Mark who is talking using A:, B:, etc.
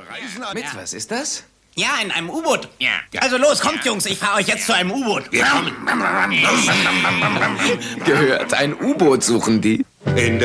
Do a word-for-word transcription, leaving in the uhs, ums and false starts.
A: Mit, was ist das?
B: Ja, in einem U-Boot.
C: Ja.
B: Also los, kommt, Jungs, ich fahre euch jetzt zu einem U-Boot.
C: Wir kommen.
A: Gehört, ein U-Boot suchen die.
D: In